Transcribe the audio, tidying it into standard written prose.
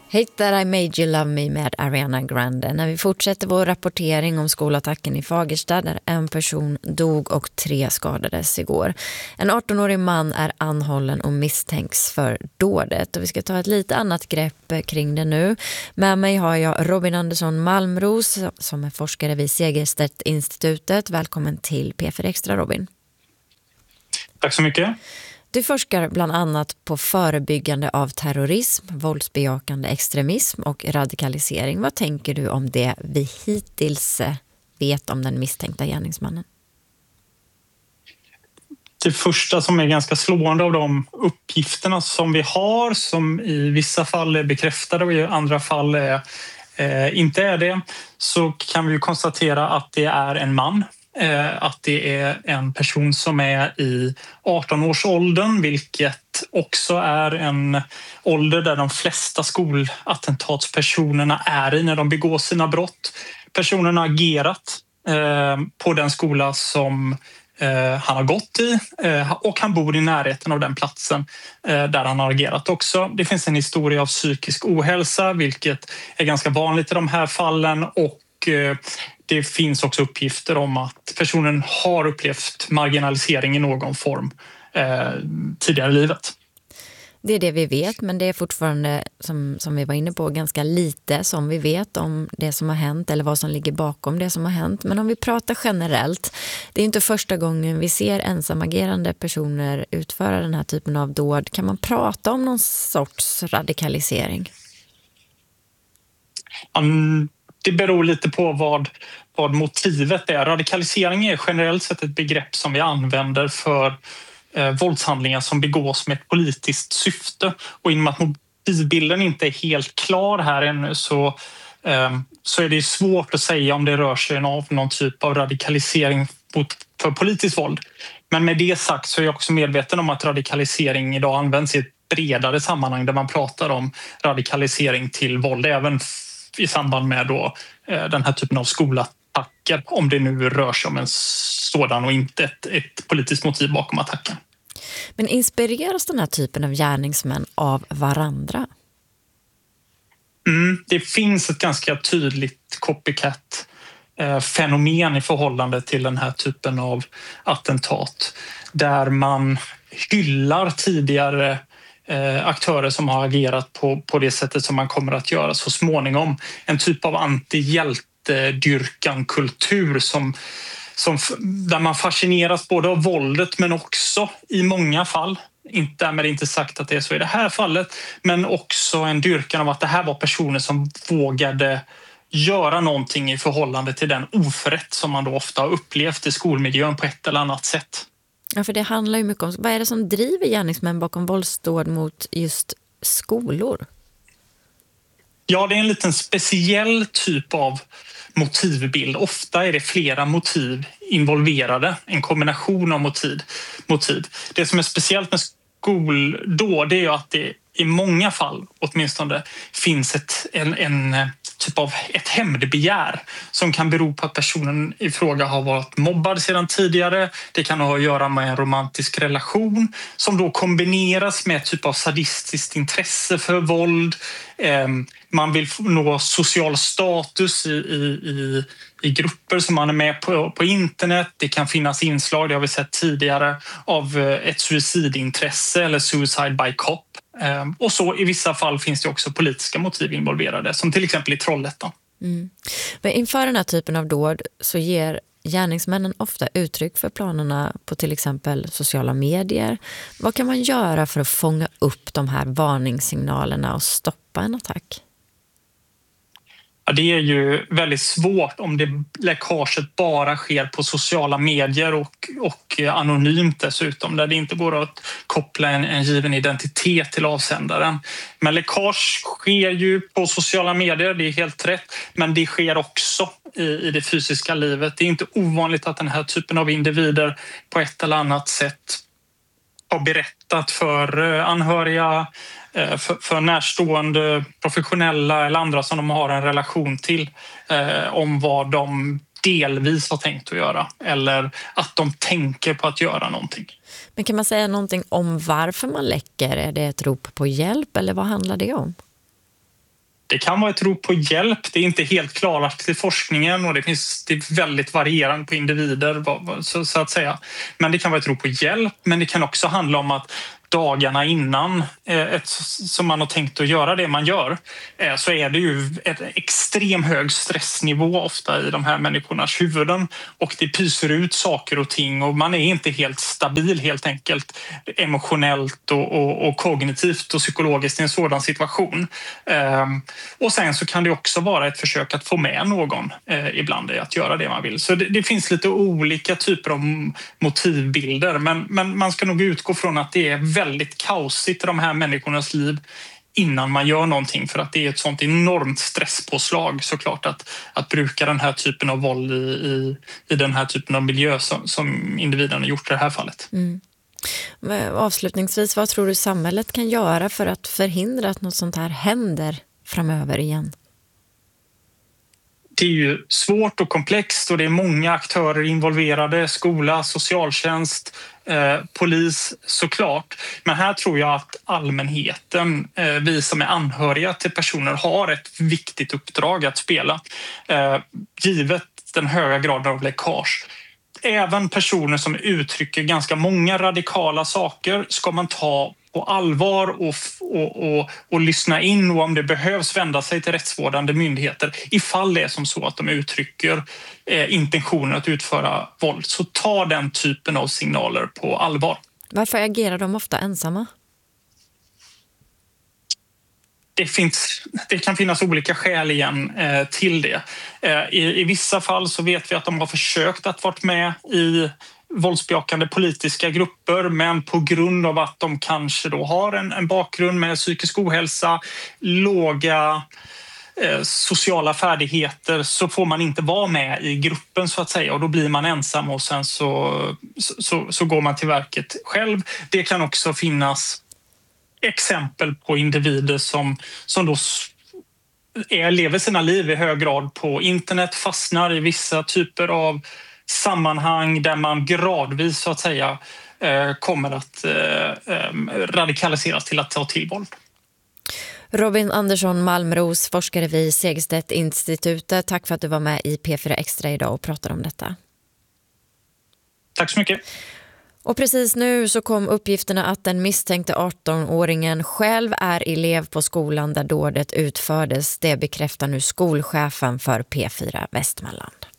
Hate That I Made You Love Me med Ariana Grande. När vi fortsätter vår rapportering om skolattacken i Fagersta där en person dog och 3 skadades igår. En 18-årig man är anhållen och misstänks för dådet. Och vi ska ta ett lite annat grepp kring det nu. Med mig har jag Robin Andersson Malmros som är forskare vid Segerstedt-institutet. Välkommen till P4 Extra, Robin. Tack så mycket. Du forskar bland annat på förebyggande av terrorism, våldsbejakande extremism och radikalisering. Vad tänker du om det vi hittills vet om den misstänkta gärningsmannen? Det första som är ganska slående av de uppgifterna som vi har, som i vissa fall är bekräftade och i andra fall inte är det, så kan vi konstatera att det är en man. Att det är en person som är i 18-årsåldern, vilket också är en ålder där de flesta skolattentatspersonerna är i när de begår sina brott. Personen har agerat på den skola som han har gått i och han bor i närheten av den platsen där han har agerat också. Det finns en historia av psykisk ohälsa, vilket är ganska vanligt i de här fallen, och det finns också uppgifter om att personen har upplevt marginalisering i någon form tidigare i livet. Det är det vi vet, men det är fortfarande, som vi var inne på, ganska lite som vi vet om det som har hänt eller vad som ligger bakom det som har hänt. Men om vi pratar generellt, det är inte första gången vi ser ensamagerande personer utföra den här typen av dåd. Kan man prata om någon sorts radikalisering? Det beror lite på vad motivet är. Radikalisering är generellt sett ett begrepp som vi använder för våldshandlingar som begås med ett politiskt syfte. Och inom att motivbilden inte är helt klar här ännu så är det svårt att säga om det rör sig om någon typ av radikalisering för politiskt våld. Men med det sagt så är jag också medveten om att radikalisering idag används i ett bredare sammanhang där man pratar om radikalisering till våld, även i samband med då, den här typen av skolattacker, om det nu rör sig om en sådan och inte ett politiskt motiv bakom attacken. Men inspireras den här typen av gärningsmän av varandra? Det finns ett ganska tydligt copycat-fenomen i förhållande till den här typen av attentat, där man hyllar tidigare aktörer som har agerat på det sättet som man kommer att göra så småningom. En typ av antihjältedyrkan-kultur där man fascineras både av våldet men också i många fall, därmed inte sagt att det är så i det här fallet, men också en dyrkan av att det här var personer som vågade göra någonting i förhållande till den oförrätt som man då ofta har upplevt i skolmiljön på ett eller annat sätt. Ja, för det handlar ju mycket om, vad är det som driver gärningsmän bakom våldsdåd mot just skolor? Ja, det är en liten speciell typ av motivbild. Ofta är det flera motiv involverade, en kombination av motiv. Det som är speciellt med skoldåd är att det i många fall åtminstone finns en typ av ett hämndbegär som kan bero på att personen i fråga har varit mobbad sedan tidigare. Det kan ha att göra med en romantisk relation som då kombineras med ett typ av sadistiskt intresse för våld. Man vill nå social status i grupper som man är med på internet. Det kan finnas inslag, det har vi sett tidigare, av ett suicidintresse eller suicide by cop. Och så i vissa fall finns det också politiska motiv involverade, som till exempel i Trollhättan. Men inför den här typen av dåd så ger gärningsmännen ofta uttryck för planerna på till exempel sociala medier. Vad kan man göra för att fånga upp de här varningssignalerna och stoppa en attack? Ja, det är ju väldigt svårt om det läckaget bara sker på sociala medier och anonymt dessutom, där det inte går att koppla en given identitet till avsändaren. Men läckage sker ju på sociala medier, det är helt rätt, men det sker också i det fysiska livet. Det är inte ovanligt att den här typen av individer på ett eller annat sätt har berättat för anhöriga, för närstående, professionella eller andra som de har en relation till om vad de delvis har tänkt att göra eller att de tänker på att göra någonting. Men kan man säga någonting om varför man läcker? Är det ett rop på hjälp eller vad handlar det om? Det kan vara ett rop på hjälp. Det är inte helt klarlagt i forskningen och det är väldigt varierande på individer så att säga. Men det kan vara ett rop på hjälp, men det kan också handla om att dagarna innan som man har tänkt att göra det man gör, så är det ju en extrem hög stressnivå ofta i de här människornas huvuden och det pyser ut saker och ting och man är inte helt stabil helt enkelt emotionellt och kognitivt och psykologiskt i en sådan situation. Och sen så kan det också vara ett försök att få med någon ibland i att göra det man vill. Så det finns lite olika typer av motivbilder, men man ska nog utgå från att det är väldigt kaosigt i de här människornas liv innan man gör någonting, för att det är ett sånt enormt stresspåslag såklart att bruka den här typen av våld i den här typen av miljö som individen har gjort i det här fallet. Men avslutningsvis, vad tror du samhället kan göra för att förhindra att något sånt här händer framöver igen? Det är ju svårt och komplext och det är många aktörer involverade, skola, socialtjänst, polis såklart. Men här tror jag att allmänheten, vi som är anhöriga till personer, har ett viktigt uppdrag att spela. Givet den höga graden av läckage. Även personer som uttrycker ganska många radikala saker ska man ta på allvar och lyssna in och om det behövs vända sig till rättsvårdande myndigheter ifall det är som så att de uttrycker intentioner att utföra våld. Så ta den typen av signaler på allvar. Varför agerar de ofta ensamma? Det kan finnas olika skäl igen till det. I vissa fall så vet vi att de har försökt att vara med i våldsbejakande politiska grupper, men på grund av att de kanske då har en bakgrund med psykisk ohälsa, låga sociala färdigheter, så får man inte vara med i gruppen så att säga och då blir man ensam och sen så går man till verket själv. Det kan också finnas exempel på individer som då lever sina liv i hög grad på internet, fastnar i vissa typer av sammanhang där man gradvis så att säga kommer att radikaliseras till att ta till våld. Robin Andersson Malmros, forskare vid Segerstedt-institutet. Tack för att du var med i P4 Extra idag och pratade om detta. Tack så mycket. Och precis nu så kom uppgifterna att den misstänkte 18-åringen själv är elev på skolan där dådet utfördes. Det bekräftar nu skolchefen för P4 Västmanland.